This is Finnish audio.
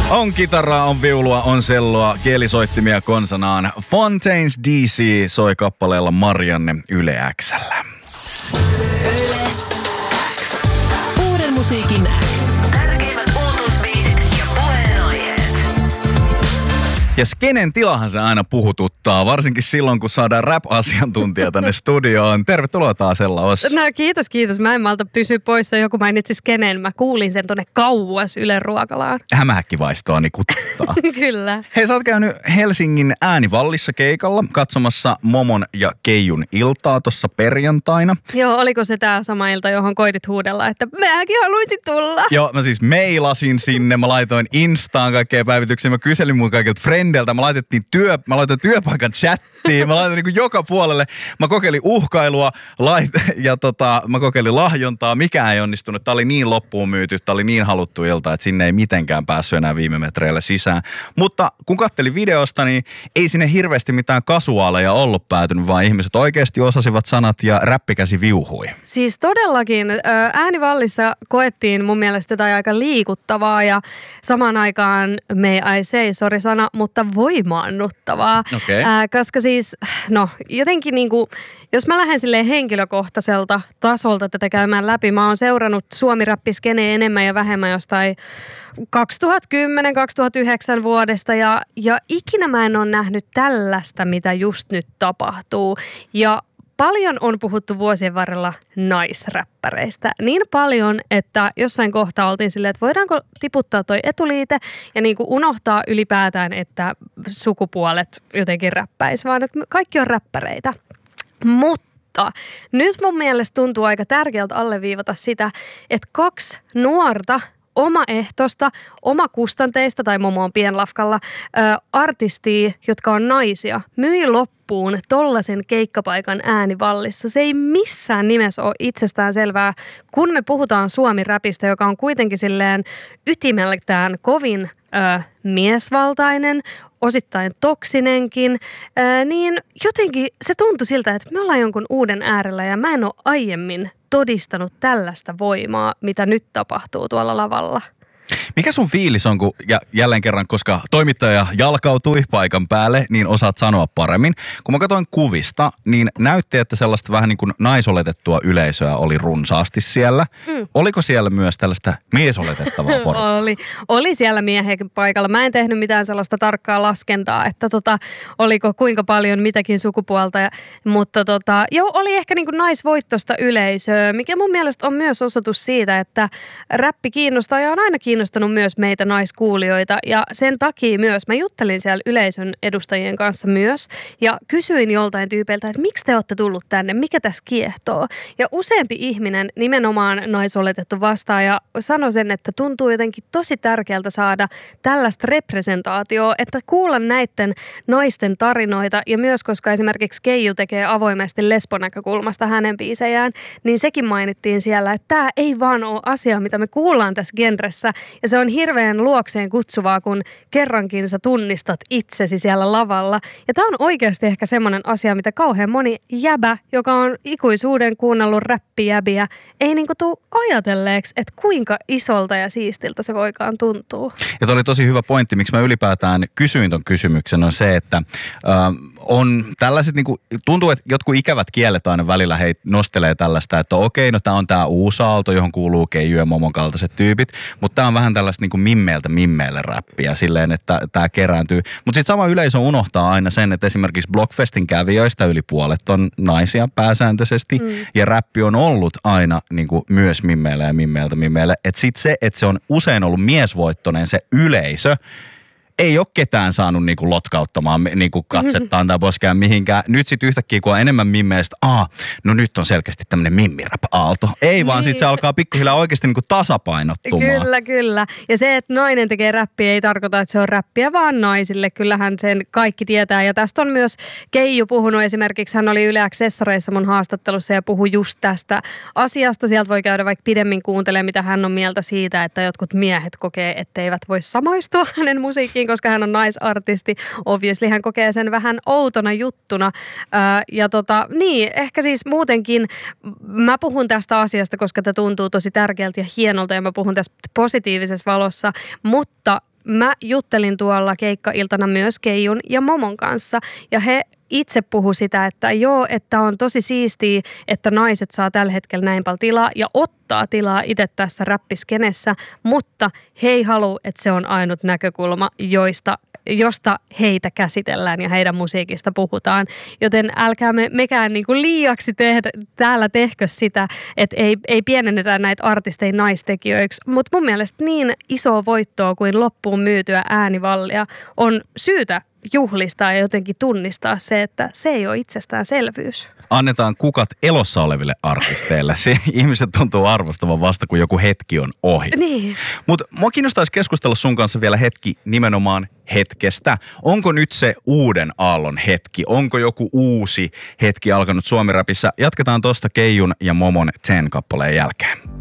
On kitaraa, on viulua, on selloa, kielisoittimia konsanaan. Fontaines DC soi kappaleella Marianne Yle X:llä. Yle X. Uuden musiikin X. Tärkeimmät uutuusbiisit ja puheenaiheet. Ja skenen tilahan se aina puhututtaa, varsinkin silloin, kun saadaan rap-asiantuntija tänne studioon. Tervetuloa taas Ella Ossi. No kiitos. Mä en malta pysyä poissa. Joku mainitsi skenen. Mä kuulin sen tonne kauas Ylen ruokalaan. Hämähäkkivaistoani kuttaa. Kyllä. Hei, sä oot käynyt Helsingin Äänivallissa keikalla katsomassa Momon ja Keijun iltaa tuossa perjantaina. Joo, oliko se tää sama ilta, johon koitit huudella, että mäkin haluaisin tulla? Joo, mä siis mailasin sinne, mä laitoin Instaan kaikkea päivityksiä, mä kyselin mun kaikilta frendeltä, mä laitoin työpaikan chattiin, mä laitoin niinku joka puolelle. Mä kokeilin uhkailua ja mä kokeilin lahjontaa, mikään ei onnistunut. Tää oli niin loppuun myyty, tää oli niin haluttu ilta, että sinne ei mitenkään päässyt enää viime metreillä sisään. Mutta kun kattelin videosta, niin ei sinne hirveästi mitään kasuaaleja ollut päätynyt, vaan ihmiset oikeasti osasivat sanat ja räppikäsi viuhui. Siis todellakin Äänivallissa koettiin mun mielestä jotain aika liikuttavaa ja samaan aikaan may I say, sorry sana, mutta voimaannuttavaa. Okay. Koska siis, jotenkin niinku, jos mä lähden silleen henkilökohtaiselta tasolta tätä käymään läpi, mä oon seurannut suomi-räppiskeneen enemmän ja vähemmän jostain 2010-2009 vuodesta ja ikinä mä en ole nähnyt tällaista, mitä just nyt tapahtuu. Ja paljon on puhuttu vuosien varrella naisräppäreistä. Niin paljon, että jossain kohtaa oltiin silleen, että voidaanko tiputtaa toi etuliite ja niin kuin unohtaa ylipäätään, että sukupuolet jotenkin räppäisi, vaan että kaikki on räppäreitä. Mutta nyt mun mielestä tuntuu aika tärkeältä alleviivata sitä, että 2 nuorta omaehtoista, omakustanteista tai Momo on pienlafkalla artistia, jotka on naisia, myi loppuun tollaisen keikkapaikan Äänivallissa. Se ei missään nimessä ole itsestään selvää, kun me puhutaan suomi-räpistä, joka on kuitenkin silleen ytimeltään kovin miesvaltainen, osittain toksinenkin, niin jotenkin se tuntui siltä, että me ollaan jonkun uuden äärellä ja mä en ole aiemmin todistanut tällaista voimaa, mitä nyt tapahtuu tuolla lavalla. Mikä sun fiilis on, kun jälleen kerran, koska toimittaja jalkautui paikan päälle, niin osaat sanoa paremmin. Kun mä katsoin kuvista, niin näytti, että sellaista vähän niin kuin naisoletettua yleisöä oli runsaasti siellä. Oliko siellä myös tällaista miesoletettavaa porukkaa? Oli siellä miehiä paikalla. Mä en tehnyt mitään sellaista tarkkaa laskentaa, että oliko kuinka paljon mitäkin sukupuolta. Mutta oli ehkä niin kuin naisvoittosta yleisöä, mikä mun mielestä on myös osoitus siitä, että räppi kiinnostaa ja on aina kiinnostanut myös meitä naiskuulijoita ja sen takia myös mä juttelin siellä yleisön edustajien kanssa myös ja kysyin joltain tyypeiltä, että miksi te olette tullut tänne, mikä tässä kiehtoo. Ja useampi ihminen, nimenomaan naisoletettu vastaaja, sanoi sen, että tuntuu jotenkin tosi tärkeältä saada tällaista representaatioa, että kuulla näiden naisten tarinoita ja myös koska esimerkiksi Keiju tekee avoimesti lesbonäkökulmasta hänen biisejään, niin sekin mainittiin siellä, että tämä ei vaan ole asia, mitä me kuullaan tässä genressä. Ja se on hirveän luokseen kutsuvaa, kun kerrankin sä tunnistat itsesi siellä lavalla. Ja tää on oikeasti ehkä semmoinen asia, mitä kauhean moni jäbä, joka on ikuisuuden kuunnellut räppijäbiä, ei niinku tuu ajatelleeksi, että kuinka isolta ja siistiltä se voikaan tuntua. Ja toi oli tosi hyvä pointti, miksi mä ylipäätään kysyin ton kysymyksen, on se, että on tällaiset, niinku, tuntuu, että jotkut ikävät kielet aina välillä nostelee tällaista, että okei, no tää on tää uusi aalto, johon kuuluu Keiju ja Momon kaltaiset tyypit, mutta tää on vähän tällaista niinku mimmeille räppiä silleen, että tää kerääntyy. Mutta sitten sama yleisö unohtaa aina sen, että esimerkiksi Blockfestin kävijöistä yli puolet on naisia pääsääntöisesti ja räppi on ollut aina niinku myös mimmeille. Että sitten se, että se on usein ollut miesvoittoinen se yleisö, ei ole ketään saanut niinku lotkauttamaan niinku katsettaan tai poskeen mihinkään. Nyt sitten yhtäkkiä, kun on enemmän mimmeistä, no nyt on selkeästi tämmöinen mimmirap-aalto. Ei vaan sitten se alkaa pikkuhiljaa oikeasti niinku tasapainottumaan. Kyllä. Ja se, että nainen tekee räppiä, ei tarkoita, että se on räppiä vaan naisille. Kyllähän sen kaikki tietää. Ja tästä on myös Keiju puhunut esimerkiksi. Hän oli Yle X:ssä mun haastattelussa ja puhui just tästä asiasta. Sieltä voi käydä vaikka pidemmin kuuntelemaan, mitä hän on mieltä siitä, että jotkut miehet kokee, etteivät voi samaistua hänen musiikkiin, koska hän on naisartisti. Obviously hän kokee sen vähän outona juttuna. Niin, ehkä siis muutenkin mä puhun tästä asiasta, koska tämä tuntuu tosi tärkeältä ja hienolta ja mä puhun tästä positiivisessa valossa, mutta mä juttelin tuolla keikkailtana myös Keijun ja Momon kanssa ja he itse puhu sitä, että joo, että on tosi siistiä, että naiset saa tällä hetkellä näin paljon tilaa ja ottaa tilaa itse tässä räppiskenessä, mutta he ei halua, että se on ainut näkökulma, josta heitä käsitellään ja heidän musiikista puhutaan. Joten älkää mekään niinku liiaksi täällä tehkö sitä, että ei pienennetä näitä artisteja naistekijöiksi. Mutta mun mielestä niin iso voittoa kuin loppuun myytyä äänivallia on syytä juhlistaa ja jotenkin tunnistaa se, että se ei ole itsestäänselvyys. Annetaan kukat elossa oleville artisteille. Ihmiset tuntuu arvostavan vasta, kun joku hetki on ohi. Niin. Mutta mua kiinnostaisi keskustella sun kanssa vielä hetki nimenomaan hetkestä. Onko nyt se uuden aallon hetki? Onko joku uusi hetki alkanut Suomi-räpissä? Jatketaan tuosta Keijun ja Momon Zen-kappaleen jälkeen.